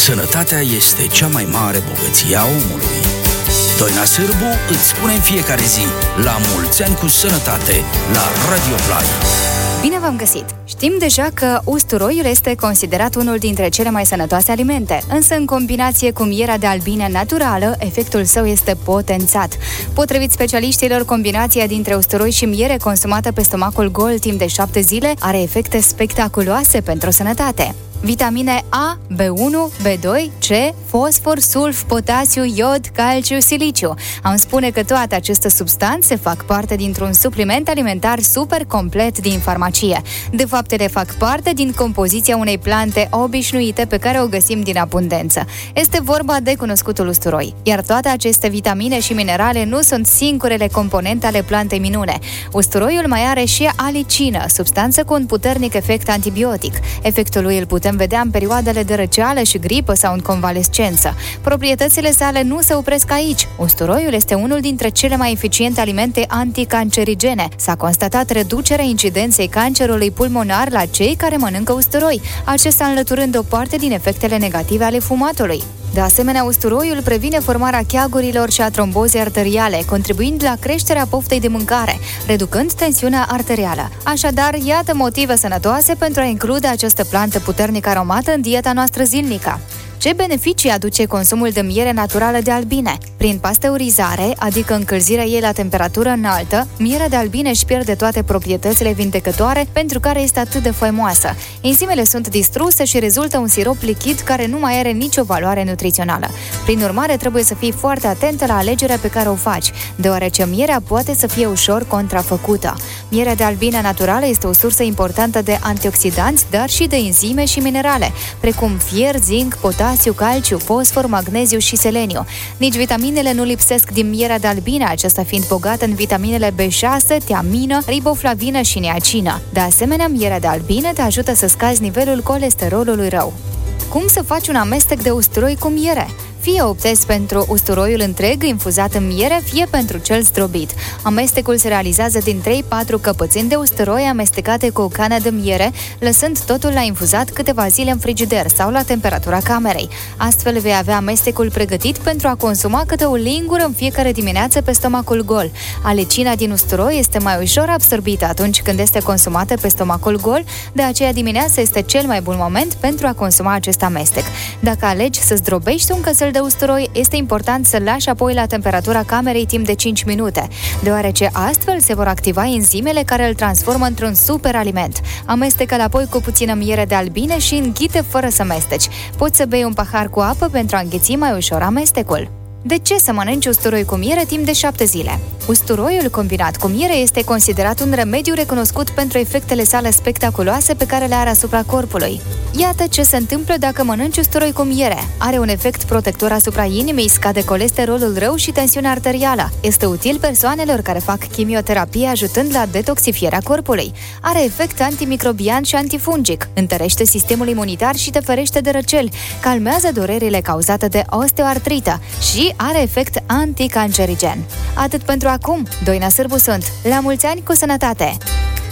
Sănătatea este cea mai mare bogăție a omului. Doina Sârbu îți spune în fiecare zi: la mulți ani cu sănătate, la Radio Play. Bine v-am găsit! Știm deja că usturoiul este considerat unul dintre cele mai sănătoase alimente, însă în combinație cu mierea de albine naturală, efectul său este potențat. Potrivit specialiștilor, combinația dintre usturoi și miere consumată pe stomacul gol timp de 7 zile are efecte spectaculoase pentru sănătate. Vitamine A, B1, B2, C, fosfor, sulf, potasiu, iod, calciu, siliciu. Am spune că toate aceste substanțe fac parte dintr-un supliment alimentar super complet din farmacie. De fapt, ele fac parte din compoziția unei plante obișnuite pe care o găsim din abundență. Este vorba de cunoscutul usturoi. Iar toate aceste vitamine și minerale nu sunt singurele componente ale plantei minune. Usturoiul mai are și alicină, substanță cu un puternic efect antibiotic. Efectul lui îl putem vedea în perioadele de răceală și gripă sau în convalescență. Proprietățile sale nu se opresc aici. Usturoiul este unul dintre cele mai eficiente alimente anticancerigene. S-a constatat reducerea incidenței cancerului pulmonar la cei care mănâncă usturoi, acesta înlăturând o parte din efectele negative ale fumatului. De asemenea, usturoiul previne formarea cheagurilor și a trombozei arteriale, contribuind la creșterea poftei de mâncare, reducând tensiunea arterială. Așadar, iată motive sănătoase pentru a include această plantă puternic aromată în dieta noastră zilnică. Ce beneficii aduce consumul de miere naturală de albine? Prin pasteurizare, adică încălzirea ei la temperatură înaltă, mierea de albine își pierde toate proprietățile vindecătoare pentru care este atât de faimoasă. Enzimele sunt distruse și rezultă un sirop lichid care nu mai are nicio valoare nutrițională. Prin urmare, trebuie să fii foarte atentă la alegerea pe care o faci, deoarece mierea poate să fie ușor contrafăcută. Mierea de albine naturală este o sursă importantă de antioxidanți, dar și de enzime și minerale, precum fier, zinc, potasiu, calciu, fosfor, magneziu și seleniu. Nici vitaminele nu lipsesc din mierea de albine, aceasta fiind bogată în vitaminele B6, tiamină, riboflavină și niacină. De asemenea, mierea de albine te ajută să scazi nivelul colesterolului rău. Cum să faci un amestec de usturoi cu miere? Fie optezi pentru usturoiul întreg infuzat în miere, fie pentru cel zdrobit. Amestecul se realizează din 3-4 căpățâni de usturoi amestecate cu o cană de miere, lăsând totul la infuzat câteva zile în frigider sau la temperatura camerei. Astfel vei avea amestecul pregătit pentru a consuma câte o lingură în fiecare dimineață pe stomacul gol. Alecina din usturoi este mai ușor absorbită atunci când este consumată pe stomacul gol, de aceea dimineața este cel mai bun moment pentru a consuma acest amestec. Dacă alegi să zdrobești un cățel de usturoi, este important să-l lași apoi la temperatura camerei timp de 5 minute, deoarece astfel se vor activa enzimele care îl transformă într-un super aliment. Amestecă-l apoi cu puțină miere de albine și înghite fără să mesteci. Poți să bei un pahar cu apă pentru a înghiți mai ușor amestecul. De ce să mănânci usturoi cu miere timp de 7 zile? Usturoiul combinat cu miere este considerat un remediu recunoscut pentru efectele sale spectaculoase pe care le are asupra corpului. Iată ce se întâmplă dacă mănânci usturoi cu miere. Are un efect protector asupra inimii, scade colesterolul rău și tensiunea arterială. Este util persoanelor care fac chimioterapie, ajutând la detoxifierea corpului. Are efect antimicrobian și antifungic, întărește sistemul imunitar și te ferește de răceli, calmează durerile cauzate de osteoartrită și are efect anticancerigen. Atât pentru acum, Doina Sârbu sunt. La mulți ani cu sănătate!